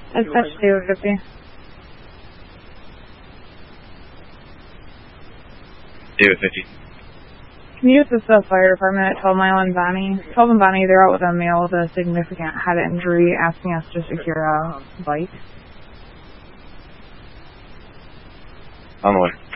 Dispatch 250. David 50. Can you assist the fire department at 12 Mile and Bonnie? 12 and Bonnie, they're out with a male with a significant head injury, asking us to secure a bike. On the way.